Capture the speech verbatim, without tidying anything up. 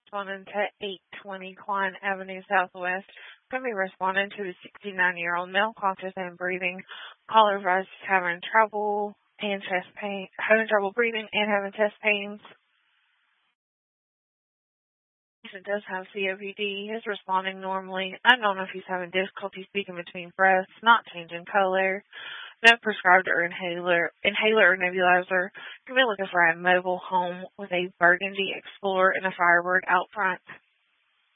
Responding to eight twenty Klein Avenue Southwest. Can be responding to a sixty-nine-year-old male conscious and breathing. Caller advised having trouble and chest pain, having trouble breathing and having chest pains. Patient does have C O P D. He is responding normally. Unknown if he's having difficulty speaking between breaths, not changing color. No prescribed or inhaler, inhaler or nebulizer. You can be looking for a mobile home with a burgundy Explorer and a Firebird out front.